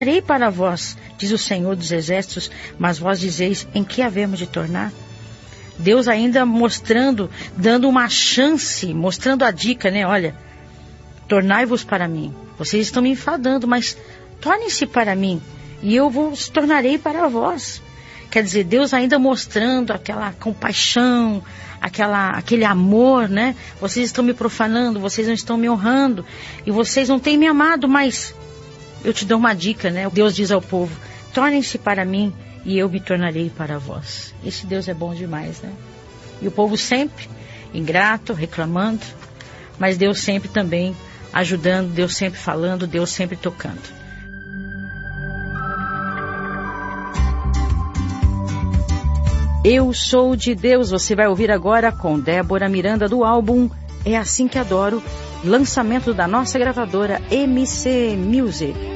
Tornarei para vós, diz o Senhor dos Exércitos, mas vós dizeis, em que havemos de tornar? Deus ainda mostrando, dando uma chance, mostrando a dica, né? Olha, tornai-vos para mim. Vocês estão me enfadando, mas tornem-se para mim e eu vos tornarei para vós. Quer dizer, Deus ainda mostrando aquela compaixão, aquele amor, né? Vocês estão me profanando, vocês não estão me honrando e vocês não têm me amado, mas eu te dou uma dica, né? Deus diz ao povo, tornem-se para mim e eu me tornarei para vós. Esse Deus é bom demais, né? E o povo sempre ingrato, reclamando, mas Deus sempre também ajudando, Deus sempre falando, Deus sempre tocando. Eu Sou de Deus, você vai ouvir agora com Débora Miranda do álbum É Assim Que Adoro, lançamento da nossa gravadora MC Music.